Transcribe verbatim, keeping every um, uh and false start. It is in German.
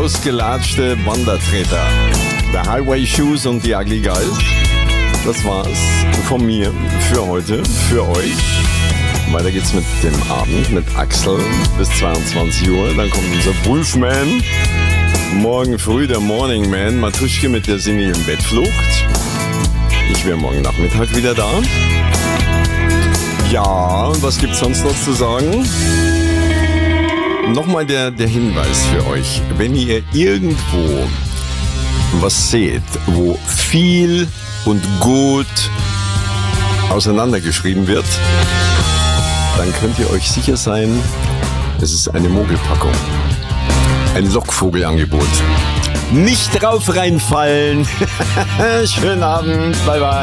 ausgelatschte Wandertreter. Der Highway Shoes und die Ugly Guys. Das war's von mir für heute, für euch. Weiter geht's mit dem Abend mit Axel bis zweiundzwanzig Uhr. Dann kommt unser Wolfman. Morgen früh der Morning Man. Matuschke mit der senilen Bettflucht. Ich wäre morgen Nachmittag wieder da. Ja, und was gibt's sonst noch zu sagen? Nochmal der, der Hinweis für euch. Wenn ihr irgendwo was seht, wo viel und gut auseinandergeschrieben wird, dann könnt ihr euch sicher sein, es ist eine Mogelpackung. Ein Lockvogelangebot. Nicht drauf reinfallen. Schönen Abend. Bye bye.